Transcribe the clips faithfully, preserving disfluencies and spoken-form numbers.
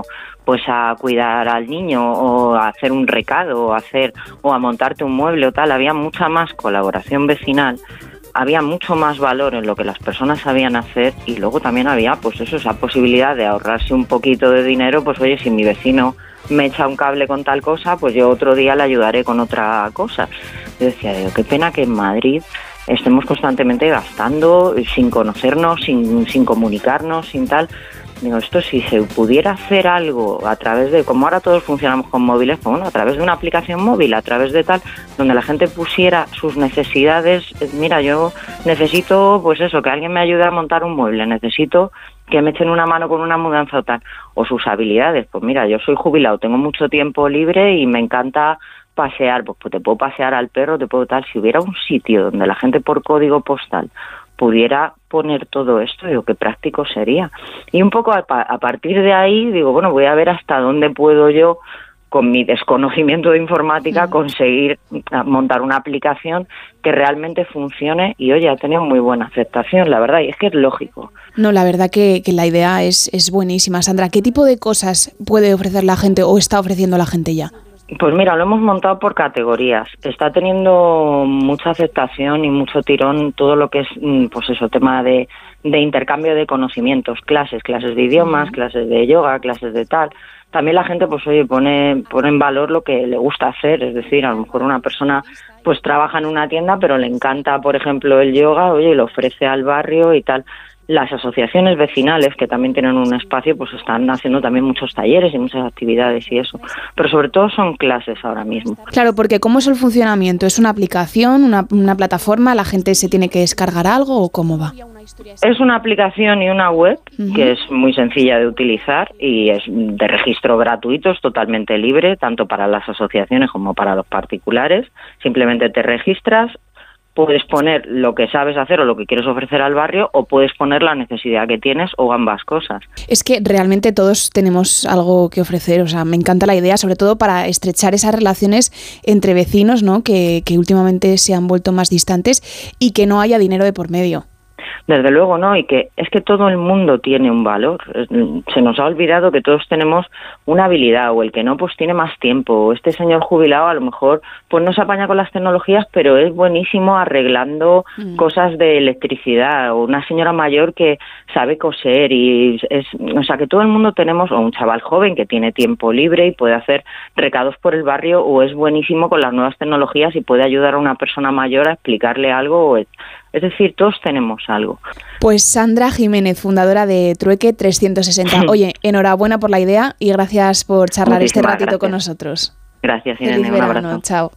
como pues a cuidar al niño o a hacer un recado o a hacer o a montarte un mueble o tal. Había mucha más colaboración vecinal, había mucho más valor en lo que las personas sabían hacer, y luego también había pues eso, esa posibilidad de ahorrarse un poquito de dinero. Pues oye, si mi vecino me echa un cable con tal cosa, pues yo otro día le ayudaré con otra cosa. Yo decía, digo, qué pena que en Madrid estemos constantemente gastando sin conocernos, sin, sin comunicarnos, sin tal. Digo, esto si se pudiera hacer algo a través de, como ahora todos funcionamos con móviles, pues bueno, a través de una aplicación móvil, a través de tal, donde la gente pusiera sus necesidades. Mira, yo necesito, pues eso, que alguien me ayude a montar un mueble, necesito que me echen una mano con una mudanza o tal, o sus habilidades. Pues mira, yo soy jubilado, tengo mucho tiempo libre y me encanta pasear, pues, pues te puedo pasear al perro, te puedo tal. Si hubiera un sitio donde la gente por código postal pudiera poner todo esto, digo, qué práctico sería. Y un poco a, a partir de ahí, digo, bueno, voy a ver hasta dónde puedo yo, con mi desconocimiento de informática, conseguir montar una aplicación que realmente funcione. Y oye, ha tenido muy buena aceptación, la verdad, y es que es lógico. No, la verdad que, que la idea es, es buenísima. Sandra, ¿qué tipo de cosas puede ofrecer la gente o está ofreciendo la gente ya? Pues mira, lo hemos montado por categorías. Está teniendo mucha aceptación y mucho tirón todo lo que es, pues eso, tema de, de intercambio de conocimientos, clases, clases de idiomas, uh-huh. clases de yoga, clases de tal. También la gente, pues oye, pone, pone en valor lo que le gusta hacer. Es decir, a lo mejor una persona pues trabaja en una tienda, pero le encanta, por ejemplo, el yoga, oye, y lo ofrece al barrio y tal. Las asociaciones vecinales, que también tienen un espacio, pues están haciendo también muchos talleres y muchas actividades y eso. Pero sobre todo son clases ahora mismo. Claro, porque ¿cómo es el funcionamiento? ¿Es una aplicación, una, una plataforma? ¿La gente se tiene que descargar algo o cómo va? Es una aplicación y una web uh-huh. que es muy sencilla de utilizar y es de registro gratuito, es totalmente libre, tanto para las asociaciones como para los particulares. Simplemente te registras. Puedes poner lo que sabes hacer o lo que quieres ofrecer al barrio, o puedes poner la necesidad que tienes o ambas cosas. Es que realmente todos tenemos algo que ofrecer, o sea, me encanta la idea, sobre todo para estrechar esas relaciones entre vecinos, ¿no? Que, que últimamente se han vuelto más distantes y que no haya dinero de por medio. Desde luego, ¿no? Y que es que todo el mundo tiene un valor. Se nos ha olvidado que todos tenemos una habilidad, o el que no, pues tiene más tiempo. O este señor jubilado a lo mejor pues no se apaña con las tecnologías, pero es buenísimo arreglando mm. cosas de electricidad. O una señora mayor que sabe coser y es, o sea, que todo el mundo tenemos, o un chaval joven que tiene tiempo libre y puede hacer recados por el barrio, o es buenísimo con las nuevas tecnologías y puede ayudar a una persona mayor a explicarle algo. O es, es decir, todos tenemos algo. Pues Sandra Jiménez, fundadora de Trueque trescientos sesenta. Oye, enhorabuena por la idea y gracias por charlar Muchísimas este ratito gracias. Con nosotros. Gracias, Irene. Feliz verano. Un abrazo. Chao.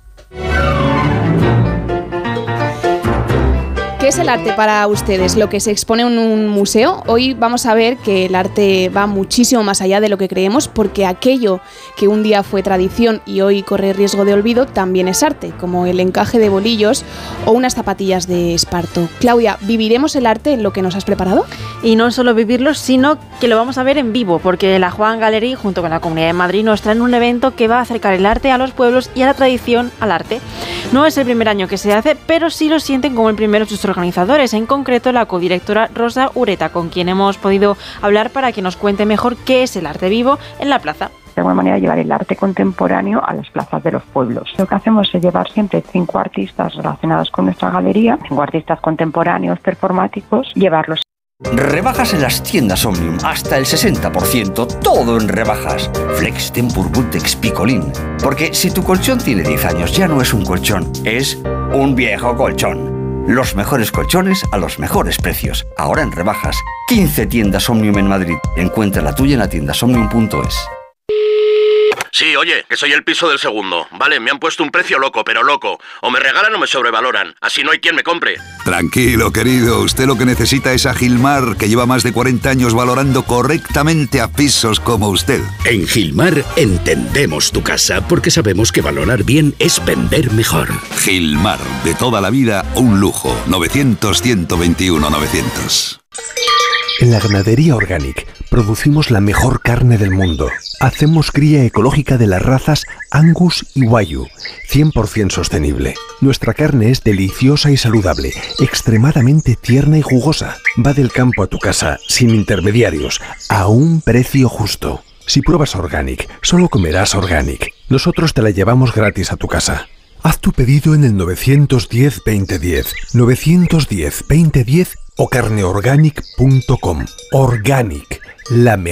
¿Qué es el arte para ustedes? ¿Lo que se expone en un museo? Hoy vamos a ver que el arte va muchísimo más allá de lo que creemos, porque aquello que un día fue tradición y hoy corre riesgo de olvido también es arte, como el encaje de bolillos o unas zapatillas de esparto. Claudia, ¿viviremos el arte en lo que nos has preparado? Y no solo vivirlo, sino que lo vamos a ver en vivo, porque la Juan Gallery, junto con la Comunidad de Madrid, nos traen un evento que va a acercar el arte a los pueblos y a la tradición al arte. No es el primer año que se hace, pero sí lo sienten como el primero sus organizadores, en concreto la codirectora Rosa Ureta, con quien hemos podido hablar para que nos cuente mejor qué es el arte vivo en la plaza. De alguna manera llevar el arte contemporáneo a las plazas de los pueblos. Lo que hacemos es llevar siempre cinco artistas relacionados con nuestra galería, cinco artistas contemporáneos performáticos, llevarlos. Rebajas en las tiendas Omnium, hasta el sesenta por ciento, todo en rebajas. Flex, Tempur, Bultex, Picolín. Porque si tu colchón tiene diez años, ya no es un colchón, es un viejo colchón. Los mejores colchones a los mejores precios. Ahora en rebajas. quince tiendas Omnium en Madrid. Encuentra la tuya en la tienda omnium punto es. Sí, oye, que soy el piso del segundo. Vale, me han puesto un precio loco, pero loco. O me regalan o me sobrevaloran. Así no hay quien me compre. Tranquilo, querido. Usted lo que necesita es a Gilmar, que lleva más de cuarenta años valorando correctamente a pisos como usted. En Gilmar entendemos tu casa porque sabemos que valorar bien es vender mejor. Gilmar, de toda la vida, un lujo. novecientos, ciento veintiuno, novecientos. En la Ganadería Organic producimos la mejor carne del mundo. Hacemos cría ecológica de las razas Angus y Wagyu, cien por ciento sostenible. Nuestra carne es deliciosa y saludable, extremadamente tierna y jugosa. Va del campo a tu casa, sin intermediarios, a un precio justo. Si pruebas Organic, solo comerás Organic. Nosotros te la llevamos gratis a tu casa. Haz tu pedido en el nueve uno cero, veinte diez, nueve uno cero, veinte diez o carneorganic punto com. Organic, la mejor